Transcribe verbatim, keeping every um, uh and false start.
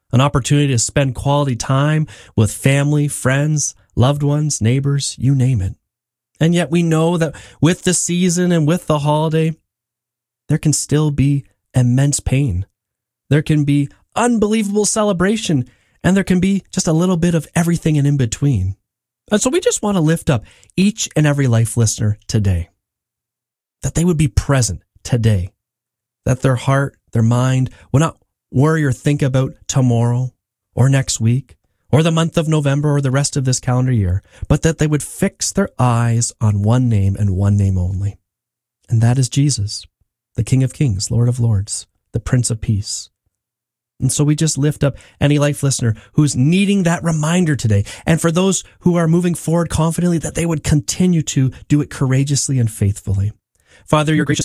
an opportunity to spend quality time with family, friends, loved ones, neighbors, you name it. And yet we know that with the season and with the holiday, there can still be immense pain. There can be unbelievable celebration, and there can be just a little bit of everything and in between. And so we just want to lift up each and every life listener today, that they would be present today, that their heart, their mind will not worry or think about tomorrow or next week or the month of November or the rest of this calendar year, but that they would fix their eyes on one name and one name only. And that is Jesus, the King of Kings, Lord of Lords, the Prince of Peace. And so we just lift up any life listener who's needing that reminder today. And for those who are moving forward confidently, that they would continue to do it courageously and faithfully. Father, your gracious